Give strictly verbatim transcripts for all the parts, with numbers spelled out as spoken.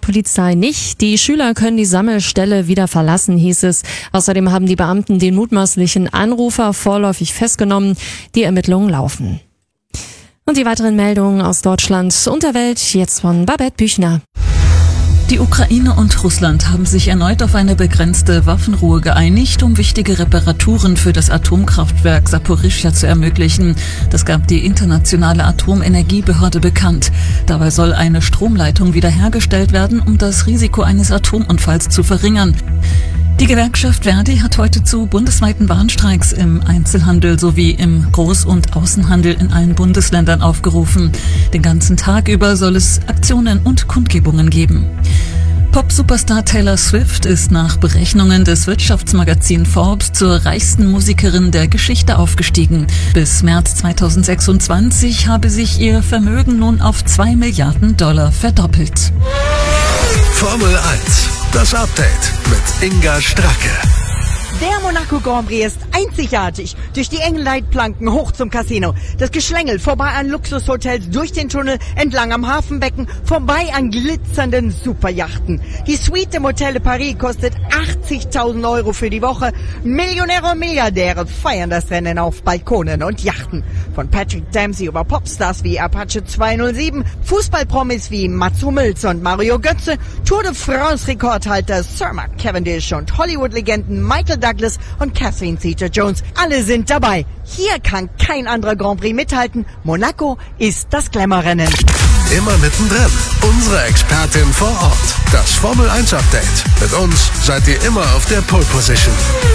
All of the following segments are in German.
Polizei nicht. Die Schüler können die Sammelstelle wieder verlassen, hieß es. Außerdem haben die Beamten den mutmaßlichen Anrufer vorläufig festgenommen. Die Ermittlungen laufen. Und die weiteren Meldungen aus Deutschland und der Welt jetzt von Babette Büchner. Die Ukraine und Russland haben sich erneut auf eine begrenzte Waffenruhe geeinigt, um wichtige Reparaturen für das Atomkraftwerk Saporischschja zu ermöglichen. Das gab die internationale Atomenergiebehörde bekannt. Dabei soll eine Stromleitung wiederhergestellt werden, um das Risiko eines Atomunfalls zu verringern. Die Gewerkschaft Verdi hat heute zu bundesweiten Warnstreiks im Einzelhandel sowie im Groß- und Außenhandel in allen Bundesländern aufgerufen. Den ganzen Tag über soll es Aktionen und Kundgebungen geben. Pop-Superstar Taylor Swift ist nach Berechnungen des Wirtschaftsmagazins Forbes zur reichsten Musikerin der Geschichte aufgestiegen. Bis März zweitausendsechsundzwanzig habe sich ihr Vermögen nun auf zwei Milliarden Dollar verdoppelt. Formel eins, das Update mit Inga Stracke. Der Monaco Grand Prix ist einzigartig. Durch die engen Leitplanken hoch zum Casino. Das Geschlängel vorbei an Luxushotels, durch den Tunnel, entlang am Hafenbecken, vorbei an glitzernden Superjachten. Die Suite im Hotel de Paris kostet achtzigtausend Euro für die Woche. Millionäre und Milliardäre feiern das Rennen auf Balkonen und Yachten. Von Patrick Dempsey über Popstars wie Apache zweihundertsieben, Fußballpromis wie Mats Hummels und Mario Götze, Tour de France-Rekordhalter Sir Mark Cavendish und Hollywood-Legenden Michael Douglas und Catherine Zeta-Jones. Alle sind dabei. Hier kann kein anderer Grand Prix mithalten. Monaco ist das Glamour-Rennen. Immer mittendrin. Unsere Expertin vor Ort. Das Formel eins Update. Mit uns seid ihr immer auf der Pole Position.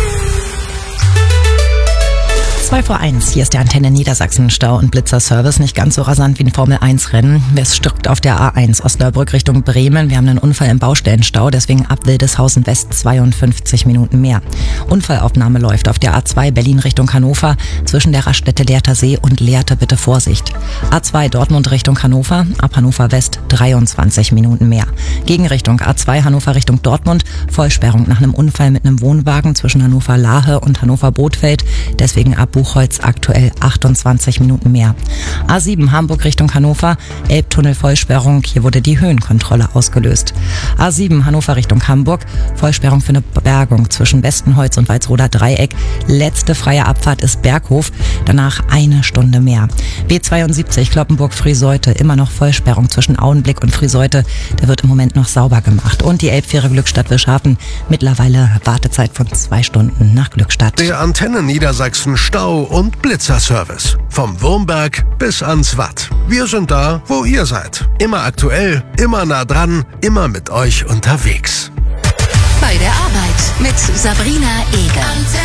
zwei vor eins, hier ist der Antenne Niedersachsen Stau- und Blitzerservice. Nicht ganz so rasant wie ein Formel eins Rennen. Es stockt auf der A eins Osnabrück Richtung Bremen. Wir haben einen Unfall im Baustellenstau, deswegen ab Wildeshausen West zweiundfünfzig Minuten mehr. Unfallaufnahme läuft auf der A zwei Berlin Richtung Hannover. Zwischen der Raststätte Lehrter See und Lehrte bitte Vorsicht. A zwei Dortmund Richtung Hannover, ab Hannover West dreiundzwanzig Minuten mehr. Gegenrichtung A zwei Hannover Richtung Dortmund, Vollsperrung nach einem Unfall mit einem Wohnwagen zwischen Hannover Lahe und Hannover Bothfeld. Deswegen ab Buchholz aktuell achtundzwanzig Minuten mehr. A sieben Hamburg Richtung Hannover, Elbtunnel Vollsperrung, hier wurde die Höhenkontrolle ausgelöst. A sieben Hannover Richtung Hamburg, Vollsperrung für eine Bergung zwischen Westenholz und Walsroder Dreieck. Letzte freie Abfahrt ist Berghof, danach eine Stunde mehr. B zweiundsiebzig Kloppenburg-Friseute, immer noch Vollsperrung zwischen Auenblick und Friseute, der wird im Moment noch sauber gemacht. Und die Elbfähre Glückstadt Wischhafen, mittlerweile Wartezeit von zwei Stunden nach Glückstadt. Der Antenne Niedersachsen Stau- und Blitzerservice. Vom Wurmberg bis ans Watt. Wir sind da, wo ihr seid. Immer aktuell, immer nah dran, immer mit euch unterwegs. Bei der Arbeit mit Sabrina Eger.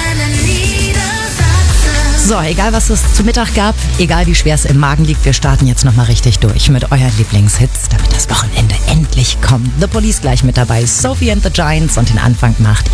So, egal was es zu Mittag gab, egal wie schwer es im Magen liegt, wir starten jetzt nochmal richtig durch mit euren Lieblingshits, damit das Wochenende endlich kommt. The Police gleich mit dabei, Sophie and the Giants und den Anfang macht